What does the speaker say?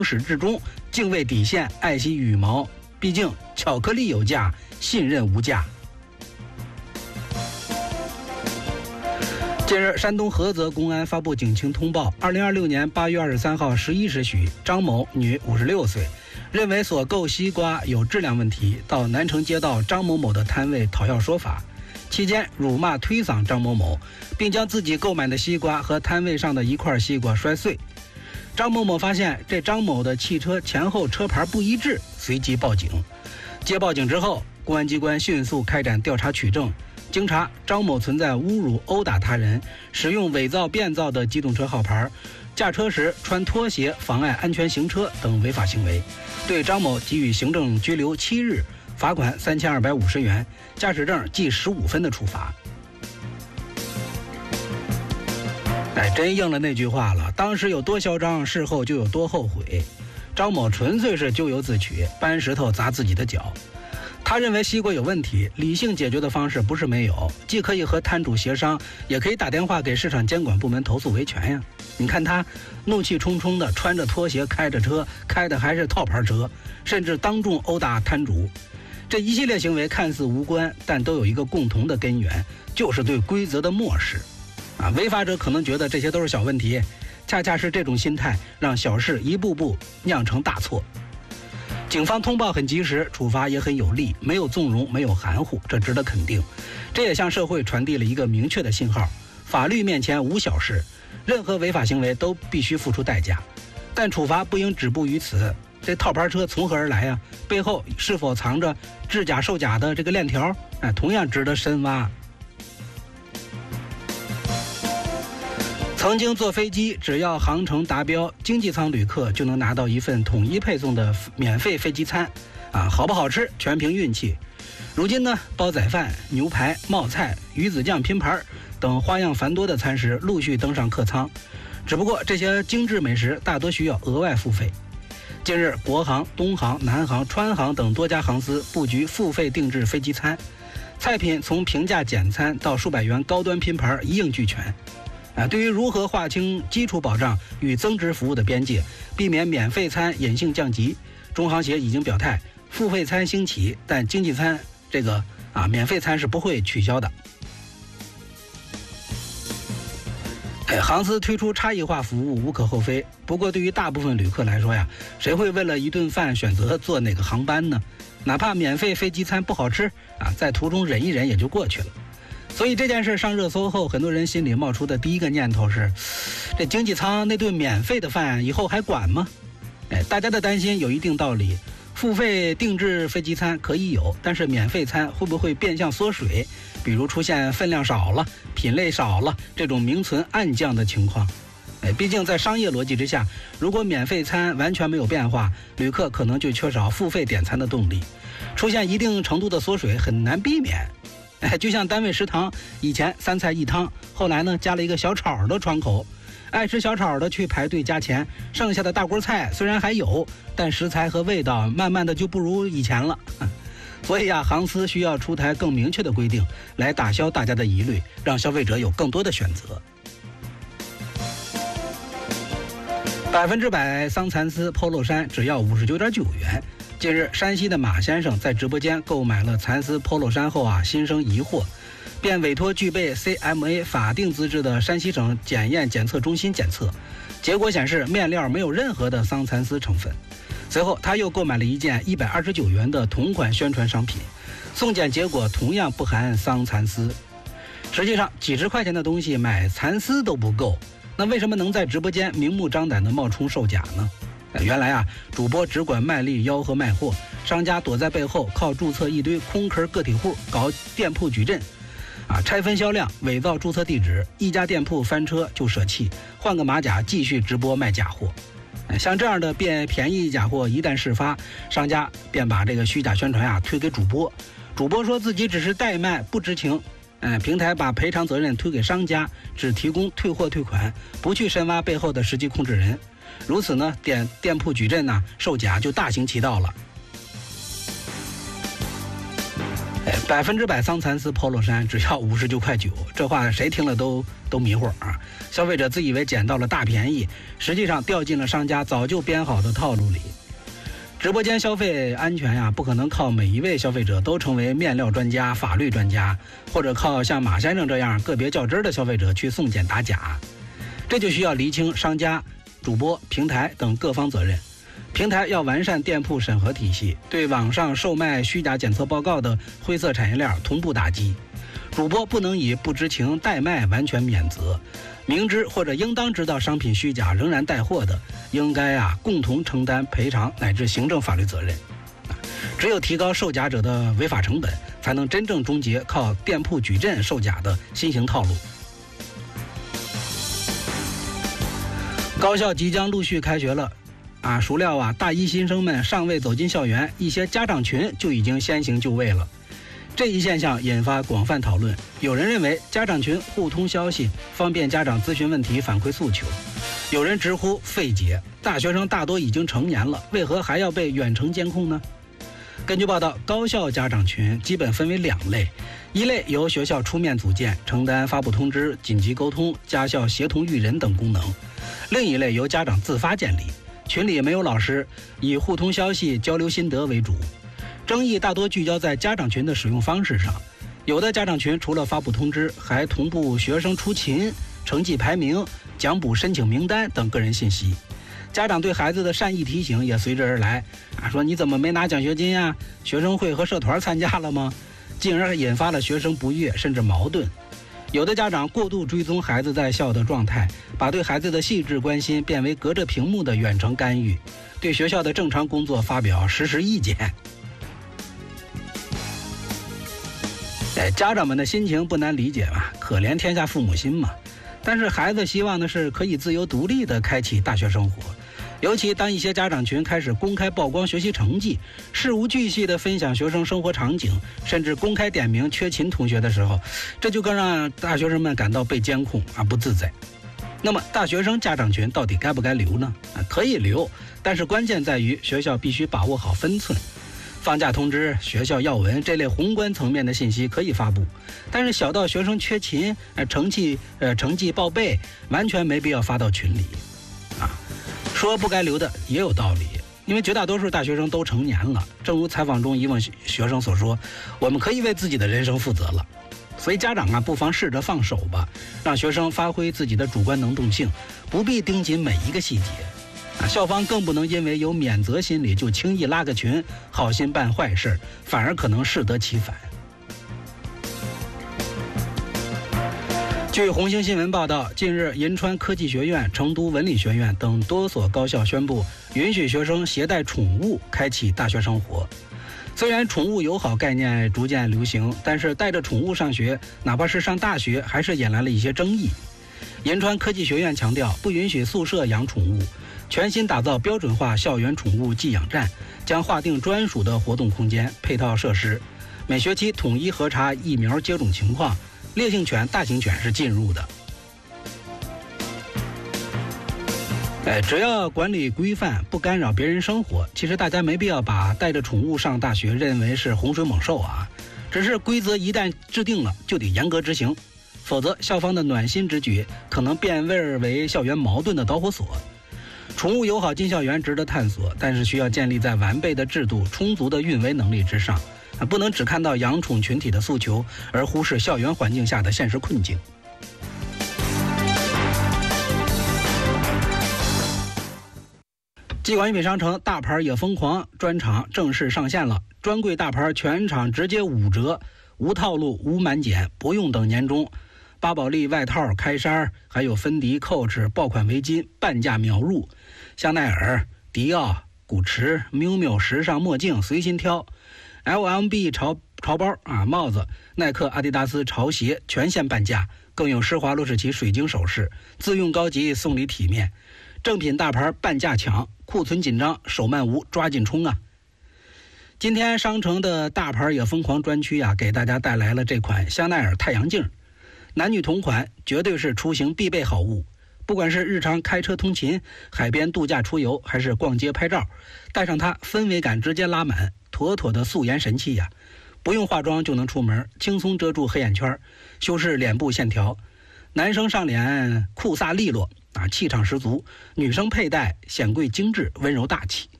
始至终敬畏底线，爱惜羽毛。毕竟巧克力有价，信任无价。近日，山东菏泽公安发布警情通报：2026年8月23号11时许，张某，女，56岁，认为所购西瓜有质量问题，到南城街道张某某的摊位讨要说法。期间辱骂推搡张某某，并将自己购买的西瓜和摊位上的一块西瓜摔碎。张某某发现这张某的汽车前后车牌不一致，随即报警。接报警之后，公安机关迅速开展调查取证。经查，张某存在侮辱、殴打他人、使用伪造、变造的机动车号牌、驾车时穿拖鞋妨碍安全行车等违法行为，对张某给予行政拘留7日，罚款3250元，驾驶证记15分的处罚。真应了那句话了，当时有多嚣张，事后就有多后悔。张某纯粹是咎由自取，搬石头砸自己的脚。他认为西瓜有问题，理性解决的方式不是没有，既可以和摊主协商，也可以打电话给市场监管部门投诉维权呀。你看他怒气冲冲的穿着拖鞋开着车，开的还是套牌车，甚至当众殴打摊主。这一系列行为看似无关，但都有一个共同的根源，就是对规则的漠视。违法者可能觉得这些都是小问题，恰恰是这种心态让小事一步步酿成大错。警方通报很及时，处罚也很有力，没有纵容，没有含糊，这值得肯定。这也向社会传递了一个明确的信号：法律面前无小事，任何违法行为都必须付出代价。但处罚不应止步于此。这套牌车从何而来呀？背后是否藏着制假售假的这个链条？同样值得深挖。曾经坐飞机，只要航程达标，经济舱旅客就能拿到一份统一配送的免费飞机餐，好不好吃全凭运气。如今呢，煲仔饭、牛排、冒菜、鱼子酱拼盘等花样繁多的餐食陆续登上客舱，只不过这些精致美食大多需要额外付费。近日，国航、东航、南航、川航等多家航司布局付费定制飞机餐，菜品从平价简餐到数百元高端拼盘一应俱全。对于如何划清基础保障与增值服务的边界，避免免费餐隐性降级，中航协已经表态，付费餐兴起，但经济餐免费餐是不会取消的。航司推出差异化服务无可厚非，不过对于大部分旅客来说呀，谁会为了一顿饭选择坐哪个航班呢？哪怕免费飞机餐不好吃在途中忍一忍也就过去了。所以这件事上热搜后，很多人心里冒出的第一个念头是，这经济舱那顿免费的饭以后还管吗？大家的担心有一定道理，付费定制飞机餐可以有，但是免费餐会不会变相缩水，比如出现分量少了、品类少了这种名存暗降的情况？毕竟在商业逻辑之下，如果免费餐完全没有变化，旅客可能就缺少付费点餐的动力，出现一定程度的缩水很难避免。就像单位食堂以前3菜1汤，后来呢加了一个小炒的窗口，爱吃小炒的去排队加钱，剩下的大锅菜虽然还有，但食材和味道慢慢的就不如以前了。所以航司需要出台更明确的规定，来打消大家的疑虑，让消费者有更多的选择。100%桑蚕丝 Polo 衫只要59.95元。近日，山西的马先生在直播间购买了蚕丝 Polo 衫后心生疑惑，便委托具备 CMA 法定资质的山西省检验检测中心检测，结果显示面料没有任何的桑蚕丝成分。随后他又购买了一件129元的同款宣传商品，送检结果同样不含桑蚕丝。实际上几十块钱的东西买蚕丝都不够，那为什么能在直播间明目张胆的冒充售假呢？原来主播只管卖力吆喝卖货，商家躲在背后靠注册一堆空壳个体户搞店铺矩阵，拆分销量，伪造注册地址，一家店铺翻车就舍弃，换个马甲继续直播卖假货。像这样的变便宜假货一旦事发，商家便把这个虚假宣传推给主播，主播说自己只是代卖不知情，平台把赔偿责任推给商家，只提供退货退款，不去深挖背后的实际控制人。如此呢，店铺矩阵售假就大行其道了。 100%桑蚕丝 Polo 衫只要59.9块，这话谁听了都迷糊啊！消费者自以为捡到了大便宜，实际上掉进了商家早就编好的套路里。直播间消费安全呀，不可能靠每一位消费者都成为面料专家、法律专家，或者靠像马先生这样个别较真的消费者去送检打假。这就需要厘清商家、主播、平台等各方责任。平台要完善店铺审核体系，对网上售卖虚假检测报告的灰色产业链同步打击。主播不能以不知情代卖完全免责，明知或者应当知道商品虚假仍然带货的，应该共同承担赔偿乃至行政法律责任。只有提高售假者的违法成本，才能真正终结靠店铺矩阵售假的新型套路。高校即将陆续开学了。孰料大一新生们尚未走进校园，一些家长群就已经先行就位了。这一现象引发广泛讨论，有人认为家长群互通消息，方便家长咨询问题、反馈诉求；有人直呼费解，大学生大多已经成年了，为何还要被远程监控呢？根据报道，高校家长群基本分为2类，一类由学校出面组建，承担发布通知、紧急沟通、家校协同育人等功能；另一类由家长自发建立，群里没有老师，以互通消息、交流心得为主。争议大多聚焦在家长群的使用方式上，有的家长群除了发布通知，还同步学生出勤、成绩排名、奖补申请名单等个人信息。家长对孩子的善意提醒也随之而来，说你怎么没拿奖学金呀？学生会和社团参加了吗？进而引发了学生不悦甚至矛盾。有的家长过度追踪孩子在校的状态，把对孩子的细致关心变为隔着屏幕的远程干预，对学校的正常工作发表实时意见。家长们的心情不难理解吧，可怜天下父母心嘛。但是孩子希望的是可以自由独立地开启大学生活，尤其当一些家长群开始公开曝光学习成绩，事无巨细地分享学生生活场景，甚至公开点名缺勤同学的时候，这就更让大学生们感到被监控而不自在。那么大学生家长群到底该不该留呢？可以留，但是关键在于学校必须把握好分寸。放假通知、学校要闻这类宏观层面的信息可以发布，但是小到学生缺勤、成绩报备，完全没必要发到群里。说不该留的也有道理，因为绝大多数大学生都成年了，正如采访中一问学生所说，我们可以为自己的人生负责了。所以家长不妨试着放手吧，让学生发挥自己的主观能动性，不必盯紧每一个细节。校方更不能因为有免责心理就轻易拉个群，好心办坏事，反而可能适得其反。据红星新闻报道，近日银川科技学院、成都文理学院等多所高校宣布，允许学生携带宠物开启大学生活。虽然宠物友好概念逐渐流行，但是带着宠物上学，哪怕是上大学，还是引来了一些争议。银川科技学院强调，不允许宿舍养宠物，全新打造标准化校园宠物寄养站，将划定专属的活动空间、配套设施，每学期统一核查疫苗接种情况，烈性犬、大型犬是禁入的。只要管理规范，不干扰别人生活，其实大家没必要把带着宠物上大学认为是洪水猛兽啊。只是规则一旦制定了，就得严格执行，否则校方的暖心之举可能变味为校园矛盾的导火索。宠物友好进校园值得探索，但是需要建立在完备的制度、充足的运维能力之上，不能只看到养宠群体的诉求，而忽视校园环境下的现实困境。继广一品商城大牌也疯狂专场正式上线了，专柜大牌全场直接5折，无套路、无满减、不用等年终。巴宝莉外套、开衫，还有芬迪、Coach 爆款围巾，半价秒入。香奈儿、迪奥、古驰、miu miu时尚墨镜随心挑。LMB 潮包帽子，耐克、阿迪达斯潮鞋全线半价，更有施华洛世奇水晶首饰，自用高级送礼体面。正品大牌半价抢，库存紧张，手慢无，抓紧冲啊！今天商城的大牌也疯狂专区给大家带来了这款香奈儿太阳镜，男女同款，绝对是出行必备好物。不管是日常开车通勤、海边度假出游，还是逛街拍照，带上它氛围感直接拉满，妥妥的素颜神器呀！ 不用化妆就能出门，轻松遮住黑眼圈，修饰脸部线条。男生上脸酷飒利落气场十足；女生佩戴显贵精致，温柔大气。